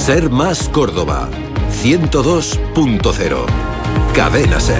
Ser Más Córdoba 102.0. Cadena Ser.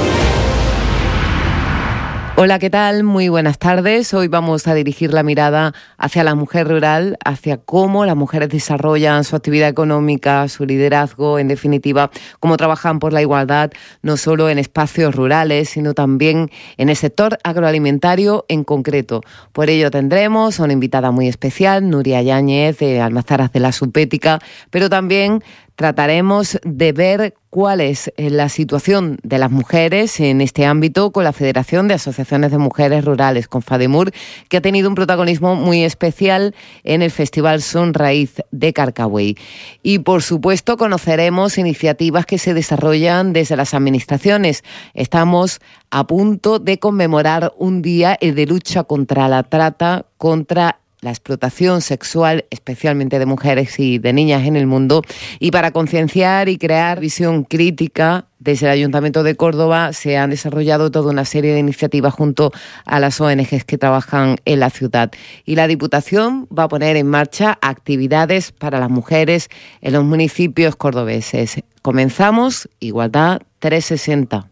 Hola, ¿qué tal? Muy buenas tardes. Hoy vamos a dirigir la mirada hacia la mujer rural, hacia cómo las mujeres desarrollan su actividad económica, su liderazgo, en definitiva, cómo trabajan por la igualdad, no solo en espacios rurales, sino también en el sector agroalimentario en concreto. Por ello tendremos a una invitada muy especial, Nuria Yáñez, de Almazaras de la Supética, pero también trataremos de ver cuál es la situación de las mujeres en este ámbito con la Federación de Asociaciones de Mujeres Rurales, con FADEMUR, que ha tenido un protagonismo muy especial en el Festival Son Raíz de Carcagüey. Y, por supuesto, conoceremos iniciativas que se desarrollan desde las administraciones. Estamos a punto de conmemorar un día, el de lucha contra la trata, contra la explotación sexual, especialmente de mujeres y de niñas en el mundo. Y para concienciar y crear visión crítica, desde el Ayuntamiento de Córdoba se han desarrollado toda una serie de iniciativas junto a las ONGs que trabajan en la ciudad. Y la Diputación va a poner en marcha actividades para las mujeres en los municipios cordobeses. Comenzamos Igualdad 360.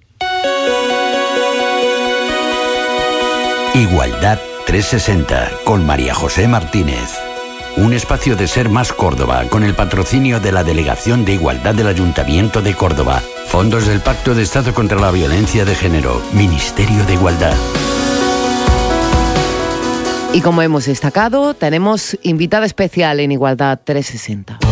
Igualdad 360 con María José Martínez. Un espacio de Ser Más Córdoba con el patrocinio de la Delegación de Igualdad del Ayuntamiento de Córdoba. Fondos del Pacto de Estado contra la Violencia de Género. Ministerio de Igualdad. Y como hemos destacado, tenemos invitada especial en Igualdad 360.